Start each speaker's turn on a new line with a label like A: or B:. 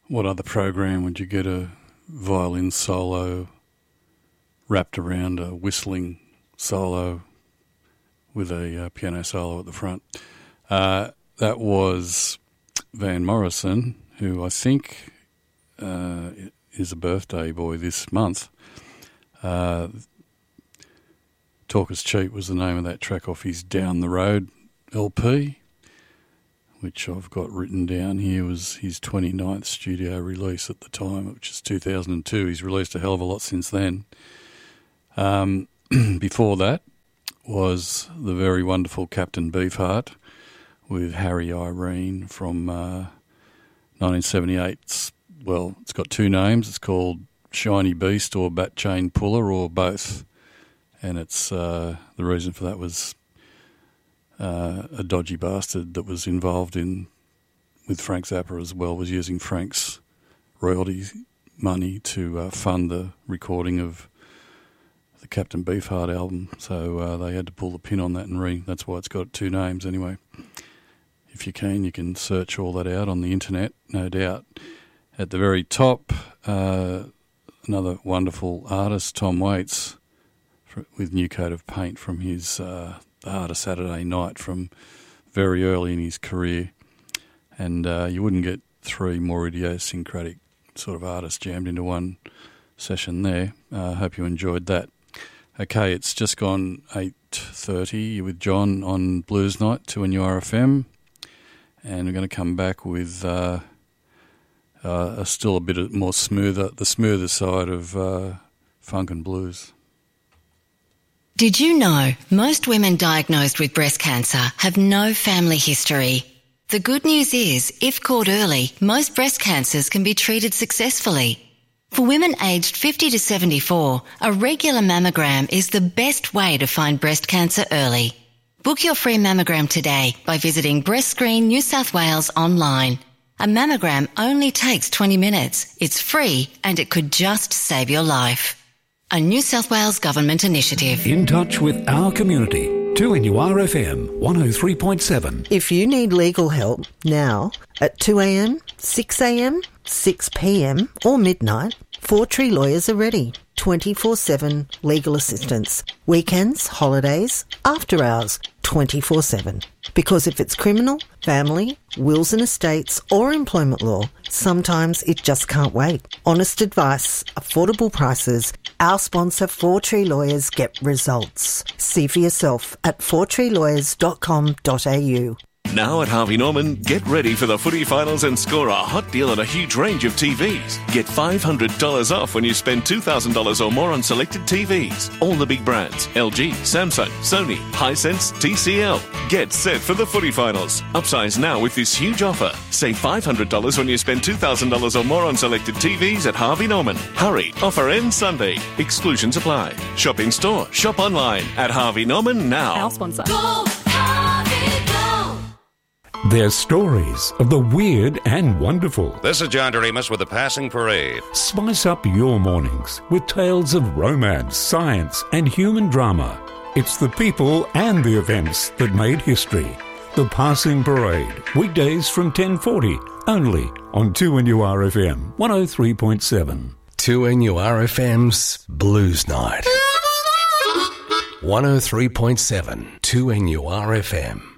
A: what other program would you get a violin solo wrapped around a whistling solo with a piano solo at the front? That was Van Morrison, who I think is a birthday boy this month. Talk Is Cheap was the name of that track off his Down the Road LP, which I've got written down here was his 29th studio release at the time, which is 2002. He's released a hell of a lot since then. Before that was the very wonderful Captain Beefheart with Harry Irene from 1978. Well, it's got two names. It's called Shiny Beast or Bat Chain Puller or both. And it's the reason for that was a dodgy bastard that was involved with Frank Zappa as well, was using Frank's royalty money to fund the recording of the Captain Beefheart album. So they had to pull the pin on that and that's why it's got two names anyway. If you can search all that out on the internet, no doubt. At the very top, another wonderful artist, Tom Waits, with New Coat of Paint from his The Heart of Saturday Night from very early in his career. And you wouldn't get three more idiosyncratic sort of artists jammed into one session there. I hope you enjoyed that. Okay, it's just gone 8:30 with John on Blues Night, 2NURFM. And we're going to come back with still a bit more the smoother side of funk and blues.
B: Did you know most women diagnosed with breast cancer have no family history? The good news is, if caught early, most breast cancers can be treated successfully. For women aged 50 to 74, a regular mammogram is the best way to find breast cancer early. Book your free mammogram today by visiting Breast Screen New South Wales online. A mammogram only takes 20 minutes. It's free and it could just save your life. A New South Wales Government initiative.
C: In touch with our community. 2NURFM 103.7.
D: If you need legal help now at 2am, 6am, 6pm or midnight, Four Tree Lawyers are ready. 24/7 legal assistance. Weekends, holidays, after hours, 24/7. Because if it's criminal, family, wills and estates or employment law, sometimes it just can't wait. Honest advice, affordable prices. Our sponsor, Four Tree Lawyers, get results. See for yourself at fourtreelawyers.com.au.
E: Now at Harvey Norman, get ready for the footy finals and score a hot deal on a huge range of TVs. Get $500 off when you spend $2,000 or more on selected TVs. All the big brands, LG, Samsung, Sony, Hisense, TCL. Get set for the footy finals. Upsize now with this huge offer. Save $500 when you spend $2,000 or more on selected TVs at Harvey Norman. Hurry, offer ends Sunday. Exclusions apply. Shop in store, shop online at Harvey Norman now.
F: Our sponsor.
G: Go, Harvey, go!
C: They're stories of the weird and wonderful.
H: This is John Doremus with the Passing Parade.
C: Spice up your mornings with tales of romance, science and human drama. It's the people and the events that made history. The Passing Parade, weekdays from 10:40, only on 2NURFM 103.7.
I: 2NURFM's Blues Night. 103.7 2NURFM.